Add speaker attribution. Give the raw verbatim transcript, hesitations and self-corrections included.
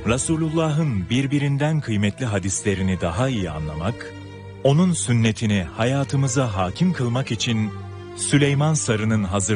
Speaker 1: Resulullah'ın birbirinden kıymetli hadislerini daha iyi anlamak, onun sünnetini hayatımıza hakim kılmak için Süleyman Sarı'nın hazırladığı